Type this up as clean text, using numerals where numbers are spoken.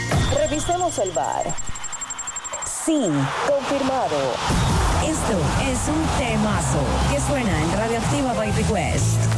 Revisemos el bar. Sí, confirmado. Esto es un temazo que suena en Radioactiva by Request.